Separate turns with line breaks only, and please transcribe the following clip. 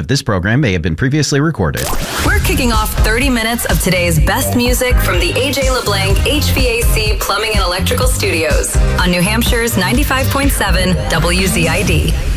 this program may have been previously recorded.
We're kicking off 30 minutes of today's best music from the AJ LeBlanc HVAC Plumbing and Electrical Studios on New Hampshire's 95.7 WZID.